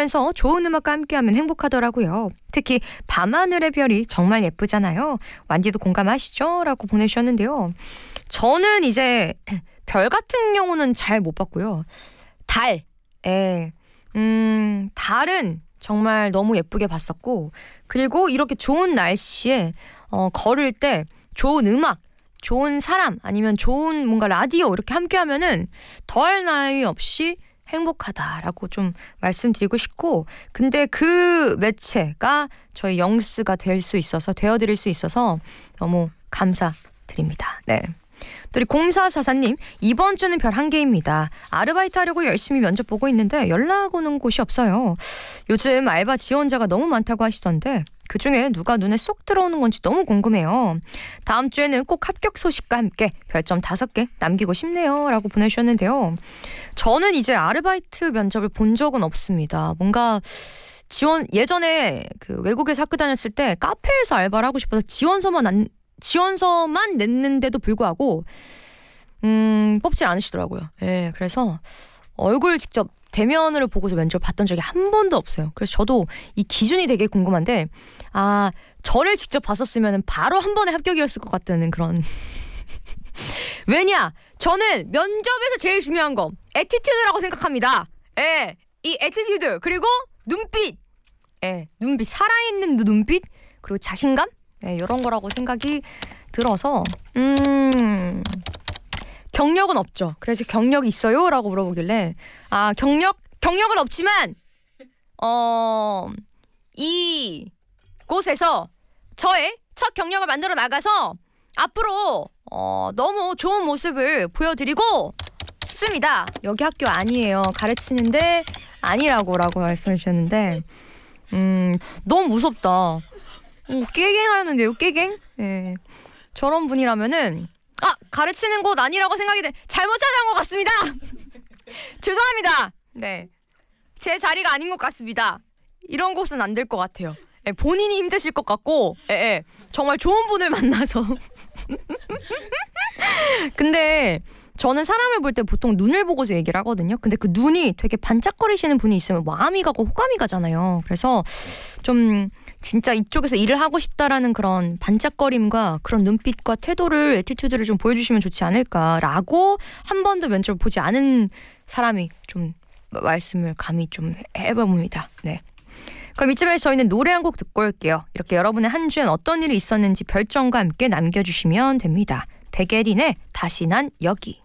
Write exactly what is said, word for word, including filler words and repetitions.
일하면서 좋은 음악과 함께하면 행복하더라고요. 특히 밤하늘의 별이 정말 예쁘잖아요. 완디도 공감하시죠? 라고 보내주셨는데요. 저는 이제 별 같은 경우는 잘 못 봤고요. 달, 예, 음, 달은 정말 너무 예쁘게 봤었고, 그리고 이렇게 좋은 날씨에 어, 걸을 때 좋은 음악, 좋은 사람, 아니면 좋은 뭔가 라디오 이렇게 함께 하면은 더할 나위 없이 행복하다라고 좀 말씀드리고 싶고, 근데 그 매체가 저희 영스가 될 수 있어서, 되어드릴 수 있어서 너무 감사드립니다. 네. 또 우리 공사사사님, 이번 주는 별 한 개입니다. 아르바이트 하려고 열심히 면접 보고 있는데 연락 오는 곳이 없어요. 요즘 알바 지원자가 너무 많다고 하시던데 그중에 누가 눈에 쏙 들어오는 건지 너무 궁금해요. 다음 주에는 꼭 합격 소식과 함께 별점 다섯 개 남기고 싶네요. 라고 보내주셨는데요. 저는 이제 아르바이트 면접을 본 적은 없습니다. 뭔가 지원, 예전에 그 외국에서 학교 다녔을 때 카페에서 알바를 하고 싶어서 지원서만 안 지원서만 냈는데도 불구하고 음, 뽑질 않으시더라고요. 예, 그래서 얼굴 직접 대면을 보고서 면접을 봤던 적이 한 번도 없어요. 그래서 저도 이 기준이 되게 궁금한데, 아, 저를 직접 봤었으면 바로 한 번에 합격이었을 것 같다는 그런. 왜냐? 저는 면접에서 제일 중요한 거 애티튜드라고 생각합니다. 예, 이 애티튜드, 그리고 눈빛, 예, 눈빛, 살아있는 눈빛, 그리고 자신감, 네, 이런 거라고 생각이 들어서 음, 경력은 없죠. 그래서 경력이 있어요? 라고 물어보길래, 아, 경력? 경력은 없지만 어, 이 곳에서 저의 첫 경력을 만들어 나가서 앞으로 어, 너무 좋은 모습을 보여드리고 싶습니다. 여기 학교 아니에요. 가르치는데 아니라고 라고 말씀해 주셨는데, 음, 너무 무섭다. 오, 깨갱하는데요, 깨갱? 예. 저런 분이라면은, 아, 가르치는 곳 아니라고 생각이 돼. 잘못 찾아온 것 같습니다. 죄송합니다. 네. 제 자리가 아닌 것 같습니다. 이런 곳은 안 될 것 같아요. 예, 본인이 힘드실 것 같고, 예, 예. 정말 좋은 분을 만나서. 근데 저는 사람을 볼 때 보통 눈을 보고서 얘기를 하거든요. 근데 그 눈이 되게 반짝거리시는 분이 있으면 마음이 가고 호감이 가잖아요. 그래서 좀 진짜 이쪽에서 일을 하고 싶다라는 그런 반짝거림과 그런 눈빛과 태도를, 애티튜드를 좀 보여주시면 좋지 않을까라고 한 번도 면접을 보지 않은 사람이 좀 말씀을 감히 좀 해봅니다. 네. 그럼 이쯤에서 저희는 노래 한 곡 듣고 올게요. 이렇게 여러분의 한 주엔 어떤 일이 있었는지 별점과 함께 남겨주시면 됩니다. 백예린의 다시 난 여기.